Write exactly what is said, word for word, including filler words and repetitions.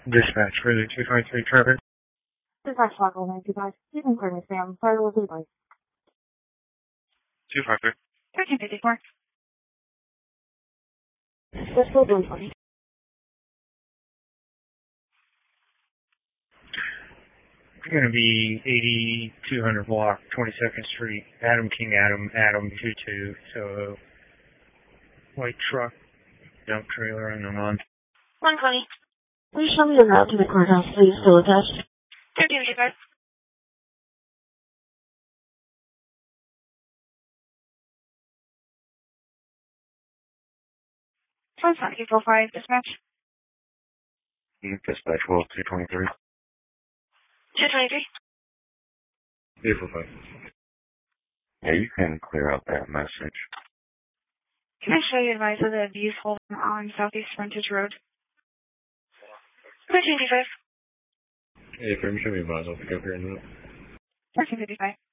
Dispatch, really, two twenty-three Trevor. Dispatch Local nine two five. You can clear me, Sam. Fire with advice. two five three. thirteen fifty-four. We're still doing twenty. It's going to be eighty-two hundred block, twenty-second Street, Adam King, Adam, Adam, two two. So, white truck, dump trailer, and then on. one twenty. Please show me the route to the courthouse, please. Still attached. thirteen fifty-five. One seven eight four five. Dispatch. Dispatch, well, two twenty-three. two twenty-three. eight four five. Yeah, you can clear out that message. Can I show you advice of the abuse hold on Southeast Frontage Road? thirteen fifty-five. Hey, if I'm showing you advice, I'll pick up here in a minute. thirteen fifty-five.